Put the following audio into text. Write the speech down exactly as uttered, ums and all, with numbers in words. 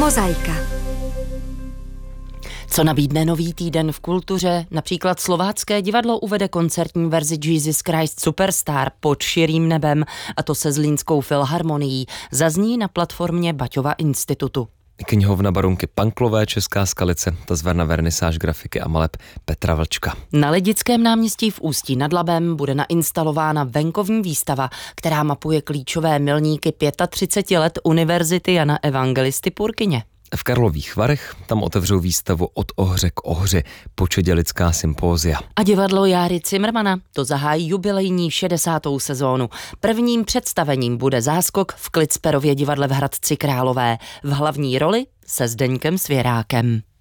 Mozaika. Co nabídne nový týden v kultuře? Například Slovácké divadlo uvede koncertní verzi Jesus Christ Superstar Pod širým nebem, a to se Zlínskou filharmonií. Zazní na platformě Baťova institutu. Knihovna baronky Panklové, Česká Skalice, ta zverna vernisáž grafiky a maleb Petra Vlčka. Na Lidickém náměstí v Ústí nad Labem bude nainstalována venkovní výstava, která mapuje klíčové milníky třiceti pěti let Univerzity Jana Evangelisty Purkyně. V Karlových Varech tam otevřou výstavu Od ohře k ohři, počedělická sympózia. A divadlo Járy Cimrmana to zahájí jubilejní šedesátou sezónu. Prvním představením bude Záskok v Klicperově divadle v Hradci Králové. V hlavní roli se Zdeňkem Svěrákem.